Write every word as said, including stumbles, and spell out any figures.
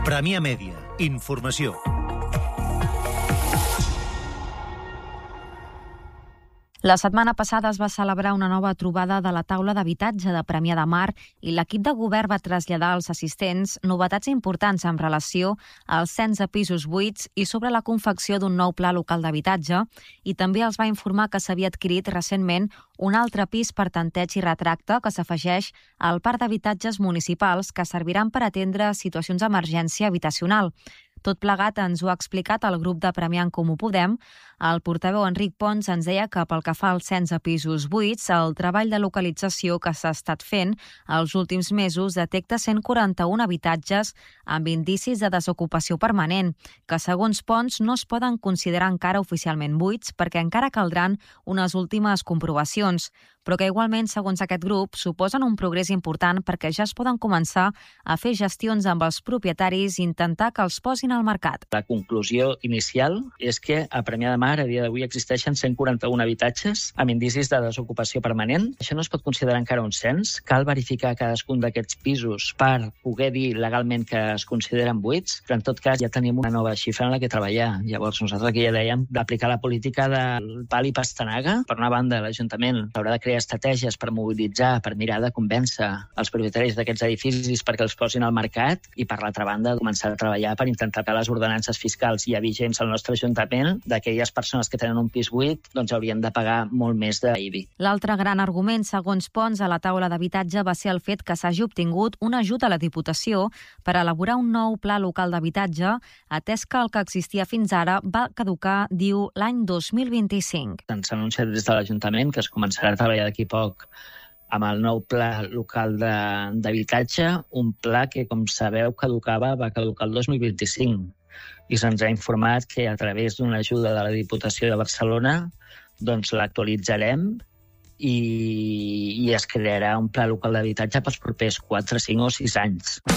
Premià Mèdia. Informació. La setmana passada es va celebrar una nova trobada de la taula d'habitatge de Premià de Mar i l'equip de govern va traslladar als assistents novetats importants en relació als cens de pisos buits i sobre la confecció d'un nou pla local d'habitatge, i també els va informar que s'havia adquirit recentment un altre pis per tanteig i retracte que s'afegeix al parc d'habitatges municipals que serviran per atendre situacions d'emergència habitacional. Tot plegat ens ho ha explicat el grup de Premià en Comú Podem. El portaveu Enric Pons ens deia que pel que fa al cens de pisos buits, el treball de localització que s'ha estat fent els últims mesos detecta cent quaranta-un habitatges amb indicis de desocupació permanent, que segons Pons no es poden considerar encara oficialment buits perquè encara caldran unes últimes comprovacions, però que igualment, segons aquest grup, suposen un progrés important perquè ja es poden començar a fer gestions amb els propietaris i intentar que els posin al mercat. La conclusió inicial és que a Premià de Mar a dia d'avui existeixen cent quaranta-un habitatges amb indicis de desocupació permanent. Això no es pot considerar encara un cens. Cal verificar cadascun d'aquests pisos per poder dir legalment que es consideren buits, però en tot cas ja tenim una nova xifra en la que treballar. Llavors nosaltres aquí ja dèiem d'aplicar la política del pal i pastanaga. Per una banda, l'Ajuntament haurà de crear estratègies per mobilitzar, per mirar de convèncer els propietaris d'aquests edificis perquè els posin al mercat, i per l'altra banda començar a treballar per intentar que les ordenances fiscals ja vigents al nostre Ajuntament d'aquelles persones que tenen un pis buit doncs haurien de pagar molt més d'I B I. L'altre gran argument, segons Pons, a la taula d'habitatge va ser el fet que s'hagi obtingut un ajut a la Diputació per elaborar un nou pla local d'habitatge, atès que el que existia fins ara va caducar, diu, l'any dos mil vint-i-cinc. Ens ha anunciat des de l'Ajuntament que es començarà a treballar d'aquí poc amb el nou pla local d'habitatge, un pla que, com sabeu, caducava, va caducar el dos mil vint-i-cinc. I se'ns ha informat que a través d'una ajuda de la Diputació de Barcelona doncs l'actualitzarem i, i es crearà un pla local d'habitatge pels propers quatre, cinc o sis anys.